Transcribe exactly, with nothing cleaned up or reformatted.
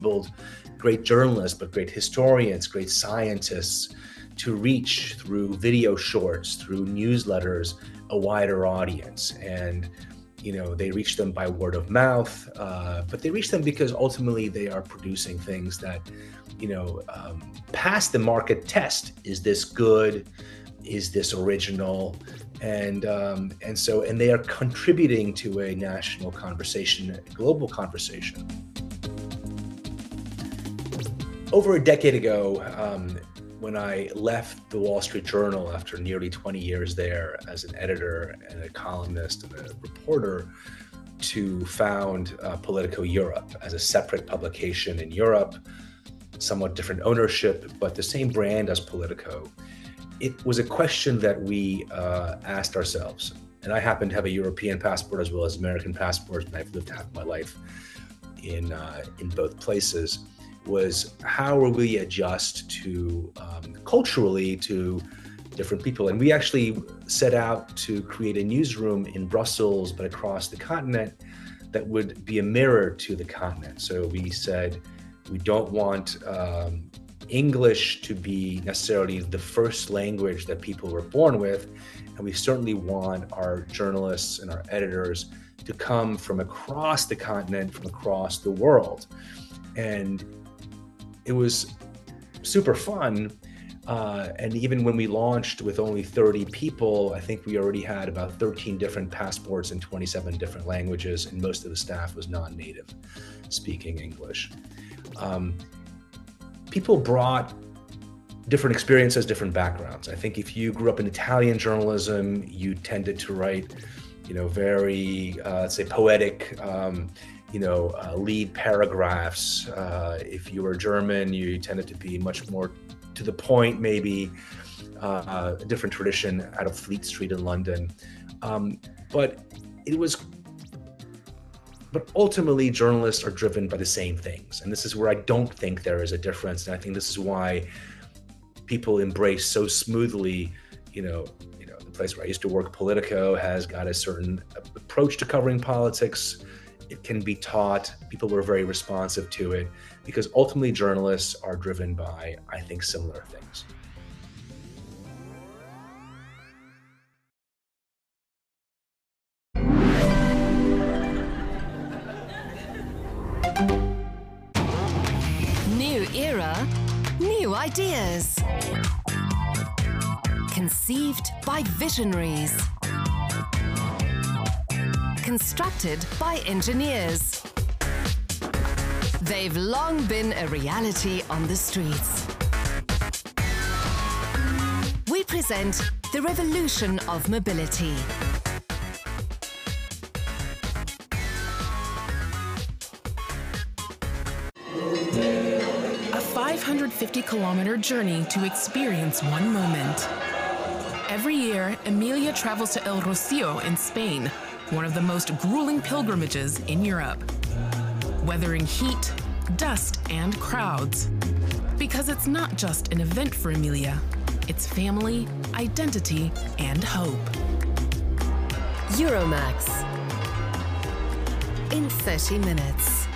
enabled great journalists, but great historians, great scientists to reach through video shorts, through newsletters, a wider audience. And, you know, they reach them by word of mouth, uh, but they reach them because ultimately they are producing things that, you know, um, pass the market test. Is this good? Is this original? And um, and so, and they are contributing to a national conversation, a global conversation. Over a decade ago, um, when I left the Wall Street Journal after nearly twenty years there as an editor and a columnist and a reporter, to found uh, Politico Europe as a separate publication in Europe, somewhat different ownership, but the same brand as Politico, it was a question that we uh, asked ourselves. And I happen to have a European passport as well as American passport, and I've lived half my life in uh, in both places. Was how will we adjust to um, culturally to different people? And we actually set out to create a newsroom in Brussels, but across the continent, that would be a mirror to the continent. So we said we don't want um, English to be necessarily the first language that people were born with, and we certainly want our journalists and our editors to come from across the continent, from across the world. And it was super fun. Uh, and even when we launched with only thirty people, I think we already had about thirteen different passports in twenty-seven different languages, and most of the staff was non-native speaking English. Um, people brought different experiences, different backgrounds. I think if you grew up in Italian journalism, you tended to write, you know, very, uh, let's say, poetic, um, you know, uh, lead paragraphs. Uh, if you were German, you tended to be much more to the point, maybe uh, a different tradition out of Fleet Street in London. Um, but it was, but ultimately journalists are driven by the same things. And this is where I don't think there is a difference. And I think this is why people embrace so smoothly, you know, you know, the place where I used to work, Politico, has got a certain approach to covering politics. It can be taught. People were very responsive to it because ultimately journalists are driven by, I think, similar things. New era, new ideas. Conceived by visionaries. Constructed by engineers. They've long been a reality on the streets. We present the revolution of mobility. A five hundred fifty kilometer journey to experience one moment. Every year, Emilia travels to El Rocío in Spain, one of the most grueling pilgrimages in Europe. Weathering heat, dust, and crowds. Because it's not just an event for Emilia, it's family, identity, and hope. Euromax. In thirty minutes.